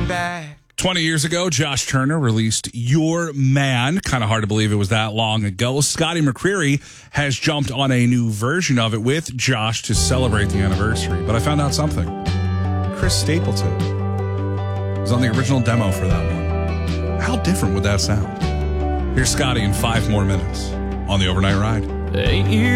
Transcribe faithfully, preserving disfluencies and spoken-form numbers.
back. twenty years ago, Josh Turner released Your Man. Kind of hard to believe it was that long ago. Scotty McCreery has jumped on a new version of it with Josh to celebrate the anniversary. But I found out something. Chris Stapleton was on the original demo for that one. How different would that sound? Here's Scotty in five more minutes on the Overnight Ride. Eight years.